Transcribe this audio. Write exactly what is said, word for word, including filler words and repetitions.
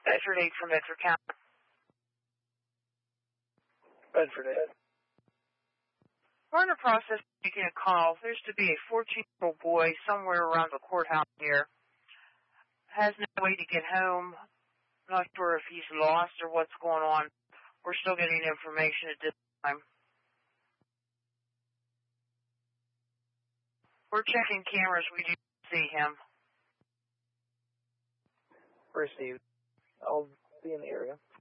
Bedford eight from Bedford County. Bedford eight. We're in the process of making a call. There's to be a fourteen-year-old boy somewhere around the courthouse here. Has no way to get home. Not sure if he's lost or what's going on. We're still getting information at this time. We're checking cameras. We do see him. Received. I'll be in the area.